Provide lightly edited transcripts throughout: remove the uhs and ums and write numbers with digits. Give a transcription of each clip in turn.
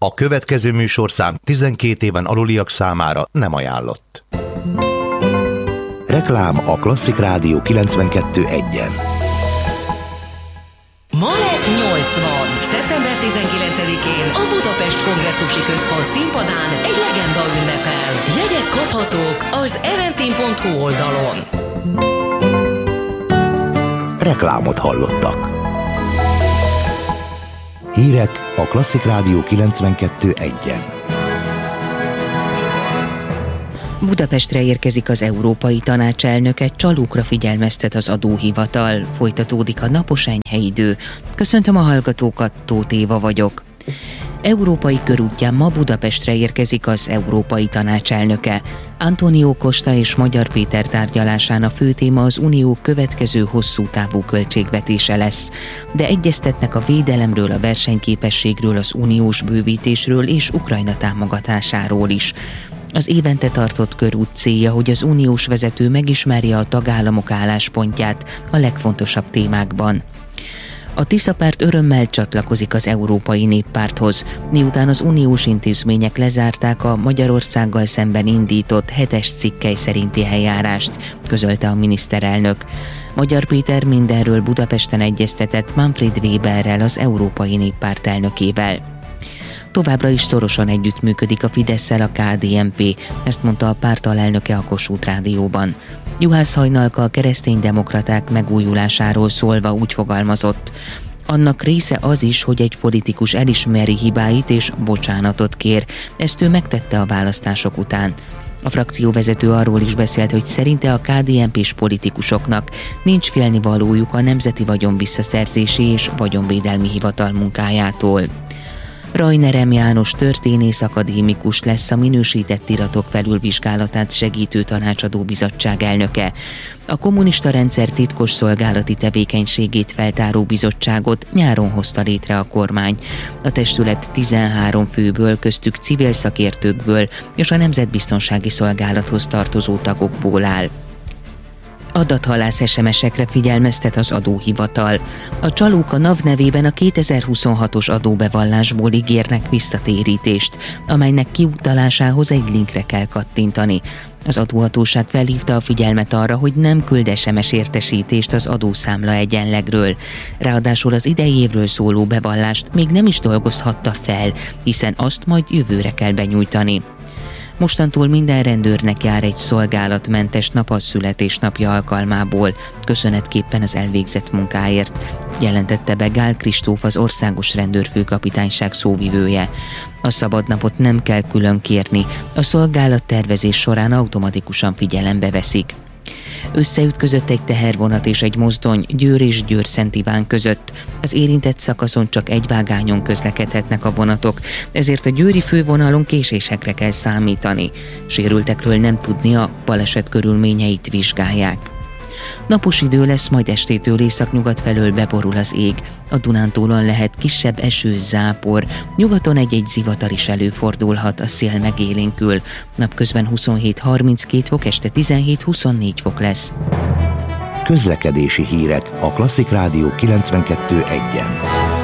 A következő műsorszám 12 éven aluliak számára nem ajánlott. Reklám a Klasszik Rádió 92.1-en. Malek 80. Szeptember 19-én a Budapest Kongresszusi Központ színpadán egy legenda ünnepel. Jegyek kaphatók az eventim.hu oldalon. Reklámot hallottak. Hírek a Klasszik Rádió 92.1-en. Budapestre érkezik az Európai Tanács elnöke, csalókra figyelmeztet az adóhivatal. Folytatódik a napos enyhe idő. Köszöntöm a hallgatókat, Tóth Éva vagyok. Európai körútján ma Budapestre érkezik az Európai Tanács elnöke. Antonio Costa és Magyar Péter tárgyalásán a fő téma az Unió következő hosszú távú költségvetése lesz. De egyeztetnek a védelemről, a versenyképességről, az uniós bővítésről és Ukrajna támogatásáról is. Az évente tartott körút célja, hogy az uniós vezető megismerje a tagállamok álláspontját a legfontosabb témákban. A Tisza párt örömmel csatlakozik az Európai Néppárthoz, miután az uniós intézmények lezárták a Magyarországgal szemben indított 7-es cikkely szerinti eljárást, közölte a miniszterelnök. Magyar Péter mindenről Budapesten egyeztetett Manfred Weberrel, az Európai Néppárt elnökével. Továbbra is szorosan együttműködik a Fidesszel a KDNP, ezt mondta a párt alelnöke a Kossuth Rádióban. Juhász Hajnalka a kereszténydemokraták megújulásáról szólva úgy fogalmazott: annak része az is, hogy egy politikus elismeri hibáit és bocsánatot kér. Ezt ő megtette a választások után. A frakcióvezető arról is beszélt, hogy szerinte a KDNP-s politikusoknak nincs félnivalójuk a Nemzeti Vagyon Visszaszerzési és Vagyonvédelmi Hivatal munkájától. Rajner M. János történész akadémikus lesz a minősített iratok felülvizsgálatát segítő tanácsadó bizottság elnöke. A kommunista rendszer titkos szolgálati tevékenységét feltáró bizottságot nyáron hozta létre a kormány. A testület 13 főből, köztük civil szakértőkből és a Nemzetbiztonsági Szolgálathoz tartozó tagokból áll. Adathalász SMS-ekre figyelmeztet az adóhivatal. A csalók a NAV nevében a 2026-os adóbevallásból ígérnek visszatérítést, amelynek kiutalásához egy linkre kell kattintani. Az adóhatóság felhívta a figyelmet arra, hogy nem küld SMS értesítést az adószámla egyenlegről. Ráadásul az idei évről szóló bevallást még nem is dolgozhatta fel, hiszen azt majd jövőre kell benyújtani. Mostantól minden rendőrnek jár egy szolgálatmentes nap a születésnapja alkalmából, köszönetképpen az elvégzett munkáért, jelentette be Gál Kristóf, az Országos Rendőrfőkapitányság szóvivője. A szabadnapot nem kell külön kérni, a szolgálattervezés során automatikusan figyelembe veszik. Összeütközött egy tehervonat és egy mozdony Győr és Győr-Szent Iván között. Az érintett szakaszon csak egy vágányon közlekedhetnek a vonatok, ezért a győri fővonalon késésekre kell számítani. Sérültekről nem tudni, a baleset körülményeit vizsgálják. Napos idő lesz, majd estétől északnyugat felől beborul az ég. A Dunántúlon lehet kisebb eső, zápor, nyugaton egy-egy zivatar is előfordulhat, a szél megélénkül. Napközben 27-32 fok, este 17-24 fok lesz. Közlekedési hírek a Klasszik Rádió 92.1-en.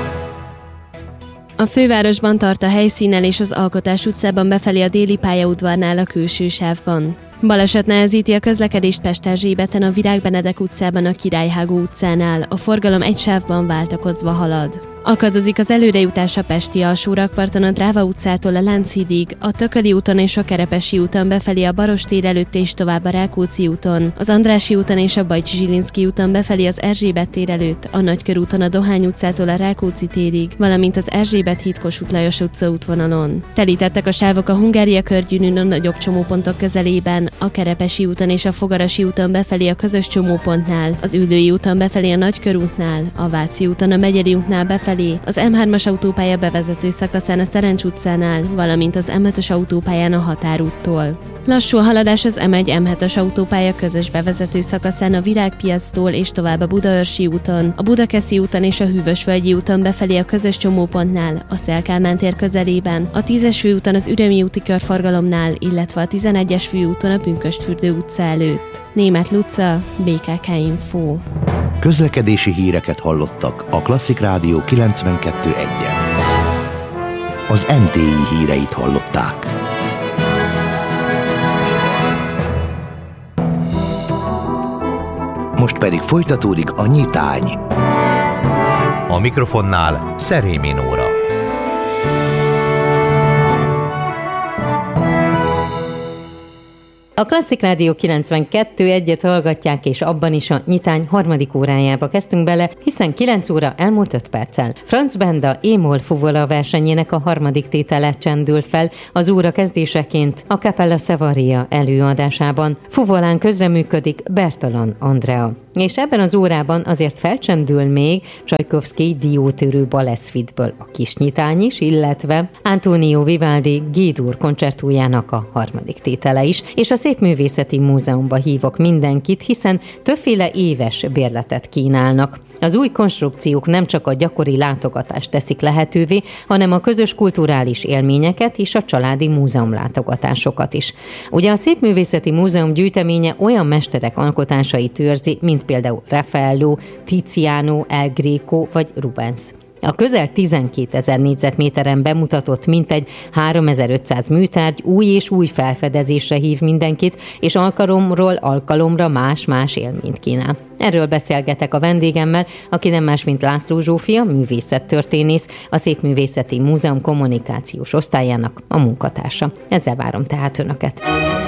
A fővárosban tart a helyszínen és az Alkotás utcában befelé a déli pályaudvarnál a külső sávban. Baleset nehezíti a közlekedést Pesterzsébeten, a Virág Benedek utcában, a Királyhágó utcánál. A forgalom egy sávban váltakozva halad. Akadozik az előrejutás a pesti alsórakparton a Dráva utcától a Lánchídig, a Tököli úton és a Kerepesi úton befelé a Barostér előtt és tovább a Rákóczi úton, az Andrássy úton és a Bajcsy-Zsilinszky úton befelé az Erzsébet tér előtt, a Nagykörúton a Dohány utcától a Rákóczi térig, valamint az Erzsébet híd Kossuth Lajos utca útvonalon. Telítettek a sávok a Hungária körgyűrűn a nagyobb csomópontok közelében, a Kerepesi úton és a Fogarasi úton befelé a közös csomópontnál, az Üllői úton befelé a Nagykörútnál, a Váci úton a Megyeri útnál befelé, az M3-as autópálya bevezető szakaszán a Szerencs utcánál, valamint az M5-ös autópályán a Határúttól. Lassú a haladás az M1-M7-es autópálya közös bevezető szakaszán a Virágpiactól és tovább a Budaörsi úton, a Budakeszi úton és a Hűvösvölgyi úton befelé a közös csomópontnál, a Széll-Kálmán tér közelében, a 10-es főúton az Ürömi úti körforgalomnál, illetve a 11-es főúton a Pünkösdfürdő utca előtt. Németh Luca, BKK Info. Közlekedési híreket hallottak a Klasszik Rádió 92.1-en. az MTI híreit hallották. Most pedig folytatódik a nyitány. A mikrofonnál Szerémi Nóra. A Klasszik Rádió 92.1-et hallgatják, és abban is a nyitány harmadik órájába kezdtünk bele, hiszen 9 óra elmúlt 5 perccel. Franz Benda émol fuvola versenyének a harmadik tétele csendül fel az óra kezdéseként a Cappella Savaria előadásában. Fuvolán közreműködik Bertalan Andrea. És ebben az órában azért felcsendül még Csajkovszky diótörő baleszfitből a kisnyitány is, illetve Antonio Vivaldi G-dur koncertójának a harmadik tétele is, és a Szépművészeti Múzeumba hívok mindenkit, hiszen többféle éves bérletet kínálnak. Az új konstrukciók nem csak a gyakori látogatást teszik lehetővé, hanem a közös kulturális élményeket és a családi múzeumlátogatásokat is. Ugye a Szépművészeti Múzeum gyűjteménye olyan mesterek alkotásait őrzi, mint például Raffaello, Tiziano, El Greco vagy Rubens. A közel 12 000 négyzetméteren bemutatott mintegy 3500 műtárgy új és új felfedezésre hív mindenkit, és alkalomról alkalomra más-más élményt kínál. Erről beszélgetek a vendégemmel, aki nem más, mint László Zsófia, művészettörténész, a Szépművészeti Múzeum kommunikációs osztályának a munkatársa. Ezzel várom tehát Önöket.